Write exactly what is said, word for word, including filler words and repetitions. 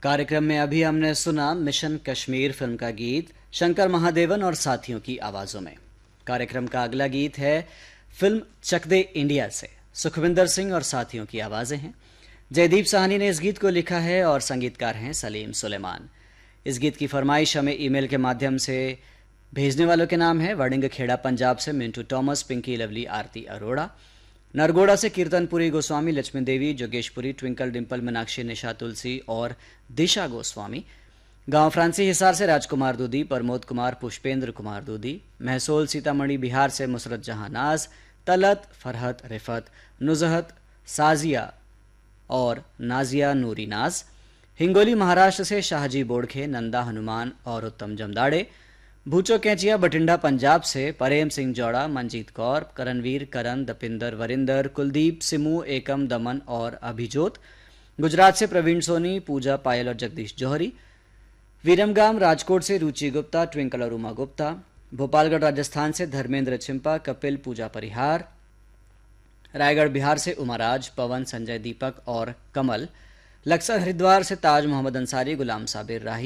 कार्यक्रम में अभी हमने सुना मिशन कश्मीर फिल्म का गीत शंकर महादेवन और साथियों की आवाजों में। कार्यक्रम का अगला गीत है फिल्म चक दे इंडिया से, सुखविंदर सिंह और साथियों की आवाजें हैं। जयदीप साहनी ने इस गीत को लिखा है और संगीतकार हैं सलीम सुलेमान। इस गीत की फरमाइश हमें ईमेल के माध्यम से भेजने वालों के नाम है वड़िंग खेड़ा पंजाब से मिंटू टॉमस, पिंकी लवली, आरती अरोड़ा। नरगोड़ा से कीर्तनपुरी गोस्वामी, लक्ष्मी देवी, जोगेशपुरी, ट्विंकल डिंपल, मीनाक्षी, निशा तुलसी और दिशा गोस्वामी। गांव फ्रांसी हिसार से राजकुमार दूधी, प्रमोद कुमार, पुष्पेंद्र कुमार दूधी। महसोल सीतामढ़ी बिहार से मुसरत जहां नाज, तलत, फरहत, रिफत, नुजहत, साजिया और नाजिया नूरी नाज। हिंगोली महाराष्ट्र से शाहजी बोड़खे, नंदा हनुमान और उत्तम जमदाड़े। भूचो कैंचिया बठिंडा पंजाब से प्रेम सिंह जौड़ा, मंजीत कौर, करणवीर, करण, दपिंदर, वरिंदर, कुलदीप, सिमू, एकम, दमन और अभिजोत। गुजरात से प्रवीण सोनी, पूजा, पायल और जगदीश जौहरी। वीरमगाम राजकोट से रुचि गुप्ता, ट्विंकल और उमा गुप्ता। भोपालगढ़ राजस्थान से धर्मेंद्र चिंपा, कपिल, पूजा परिहार। रायगढ़ बिहार से उमाराज, पवन, संजय, दीपक और कमल। लक्सर हरिद्वार से ताज मोहम्मद अंसारी, गुलाम साबिर राही।